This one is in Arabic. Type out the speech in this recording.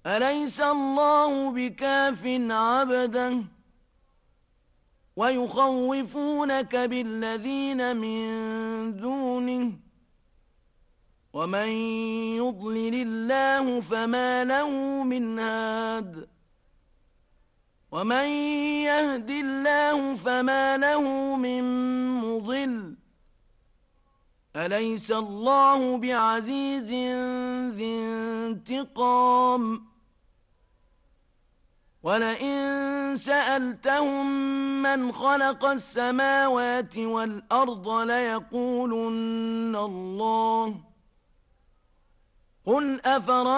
أليس الله بكاف عبده ويخوفونك بالذين من دونه ومن يضلل الله فما له من هاد ومن يهد الله فما له من مضل أليس الله بعزيز ذي انتقام ولئن سألتهم من خلق السماوات والأرض ليقولن الله قل أفرأيتم